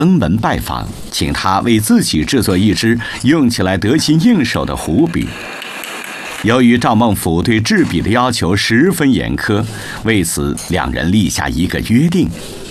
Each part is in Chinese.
登门拜访，请他为自己制作一支用起来得心应手的湖笔。由于赵孟俯对制笔的要求十分严苛，为此两人立下一个约定。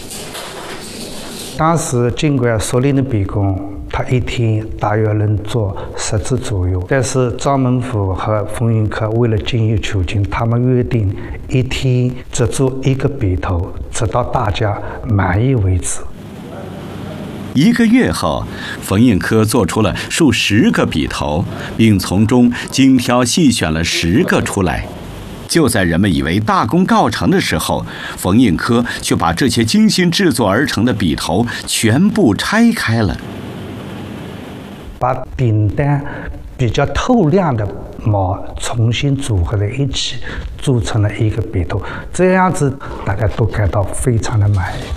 当时尽管熟练的笔工，他一天大约能做10支左右，但是赵孟俯和冯云克为了精益求精，他们约定一天只做一个笔头，直到大家满意为止。 1个月后，冯应科做出了数10个笔头，并从中精挑细选了10个出来。就在人们以为大功告成的时候，冯应科却把这些精心制作而成的笔头全部拆开了， 把顶端比较透亮的毛重新组合在一起，做成了一个笔头。这样子大家都感到非常的满意。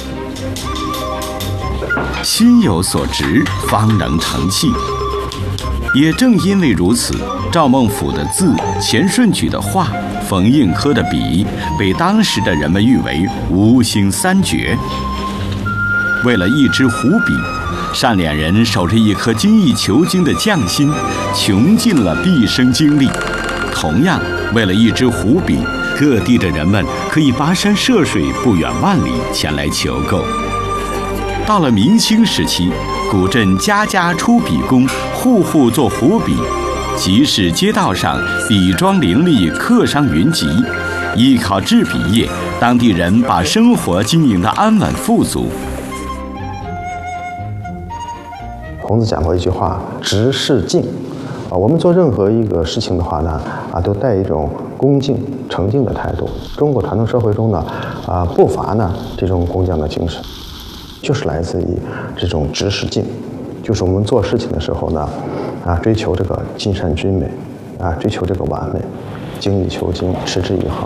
心有所值，方能成器。也正因为如此，赵孟俯的字、钱顺举的画、冯应科的笔，被当时的人们誉为吴兴3绝。为了一支湖笔，单脸人守着一颗精益求精的匠心，穷尽了毕生精力。同样，为了一支湖笔，各地的人们可以跋山涉水，不远万里前来求购。到了明清时期，古镇家家出笔工，户户做湖笔，集市街道上笔庄林立，客商云集。依靠制笔业，当地人把生活经营得安稳富足。 孔子讲过一句话：“直视敬。”我们做任何一个事情的话呢，都带一种恭敬、诚敬的态度。中国传统社会中呢，不乏呢这种工匠的精神。就是来自于这种直视敬，就是我们做事情的时候呢，追求这个尽善尽美，追求这个完美，精益求精，持之以恒。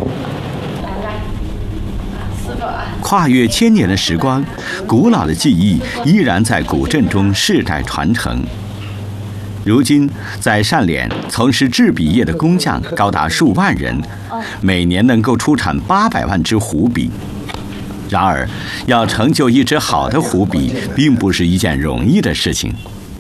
跨越1000年的时光，古老的技艺依然在古镇中世代传承。如今，在单脸从事制笔业的工匠高达数万人，每年能够出产800万支湖笔。然而，要成就一支好的湖笔，并不是一件容易的事情。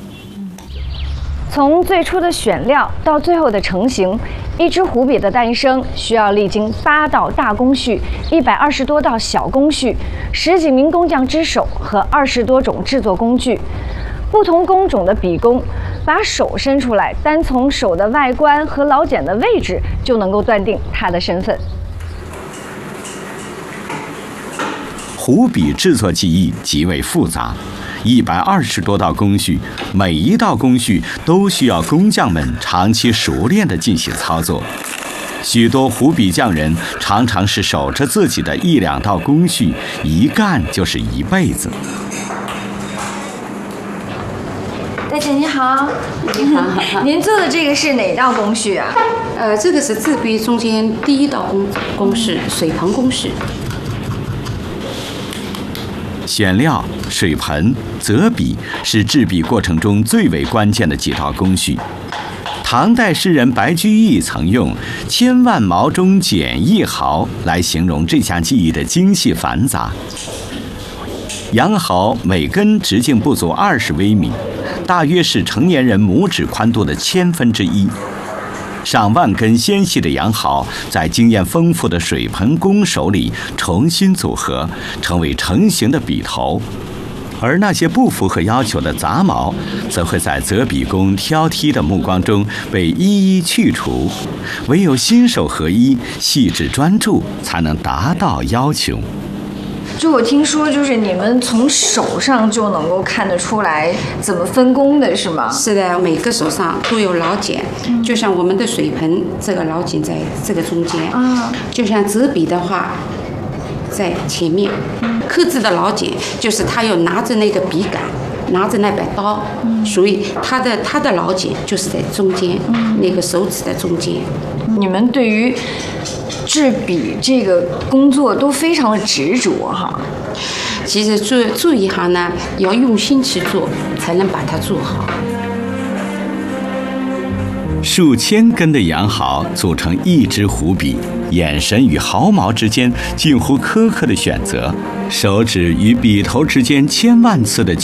从最初的选料到最后的成型，一支湖笔的诞生需要历经8道大工序、120多道小工序、10几名工匠之手和20多种制作工具。不同工种的笔工把手伸出来，单从手的外观和老茧的位置就能够断定他的身份。 湖笔制作技艺极为复杂，120多道工序，每一道工序都需要工匠们长期熟练地进行操作。许多湖笔匠人常常是守着自己的1、2道工序，一干就是一辈子。 大姐你好， 你好， 您做的这个是哪道工序啊？ 这个是制笔中间第1道工序，水盆工序。 选料、水盆、择笔是制笔过程中最为关键的几道工序。唐代诗人白居易曾用“千万毛中捡1毫”来形容这项技艺的精细繁杂。羊毫每根直径不足20微米，大约是成年人拇指宽度的1/1000。上万根纤细的羊毫在经验丰富的水盆工手里重新组合，成为成型的笔头。而那些不符合要求的杂毛，则会在择笔工挑剔的目光中被一一去除。唯有心手合一、细致专注，才能达到要求。 就我听说，就是你们从手上就能够看得出来怎么分工的，是吗？ 是的，每个手上都有老茧，就像我们的水盆，这个老茧在这个中间。就像择笔的话，在前面。刻字的老茧就是他要拿着那个笔杆，拿着那把刀，所以他的老茧就是在中间，那个手指的中间。 你们对于制笔这个工作都非常的执着哈。 其实做一行呢，要用心去做，才能把它做好。 数千根的羊毫组成一支湖笔，眼神与毫毛之间近乎苛刻的选择，手指与笔头之间千万次的